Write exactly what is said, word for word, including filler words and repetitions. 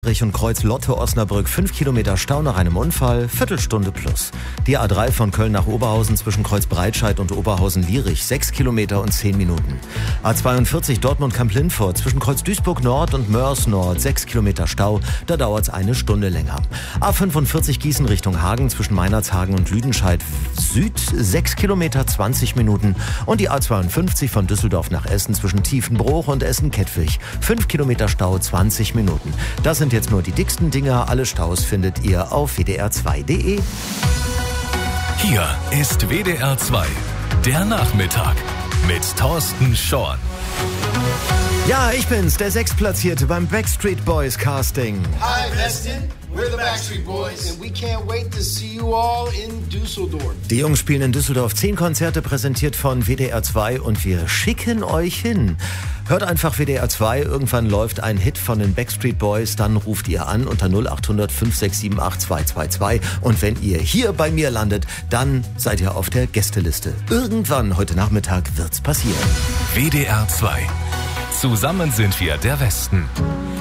Und Kreuz Lotte Osnabrück, fünf Kilometer Stau nach einem Unfall, Viertelstunde plus. Die A drei von Köln nach Oberhausen zwischen Kreuz Breitscheid und Oberhausen-Lierich, sechs Kilometer und zehn Minuten. A zweiundvierzig Dortmund-Kamp-Lindfort zwischen Kreuz Duisburg Nord und Mörs Nord, sechs Kilometer Stau, da dauert es eine Stunde länger. A fünfundvierzig Gießen Richtung Hagen zwischen Meinerzhagen und Lüdenscheid Süd, sechs Kilometer, zwanzig Minuten. Und die A zweiundfünfzig von Düsseldorf nach Essen zwischen Tiefenbruch und Essen-Kettwig, fünf Kilometer Stau, zwanzig Minuten. Das sind jetzt nur die dicksten Dinger. Alle Staus findet ihr auf w d r zwei punkt d e. Hier ist W D R zwei, der Nachmittag mit Thorsten Schorn. Ja, ich bin's, der Sechstplatzierte beim Backstreet Boys Casting. Hi, Weston. We're the Backstreet Boys, and we can't wait to see you all in Düsseldorf. Die Jungs spielen in Düsseldorf zehn Konzerte, präsentiert von W D R zwei, und wir schicken euch hin. Hört einfach W D R zwei, irgendwann läuft ein Hit von den Backstreet Boys, dann ruft ihr an unter null acht hundert fünf sechs sieben acht zwei zwei zwei, und wenn ihr hier bei mir landet, dann seid ihr auf der Gästeliste. Irgendwann heute Nachmittag wird's passieren. W D R zwei. Zusammen sind wir der Westen.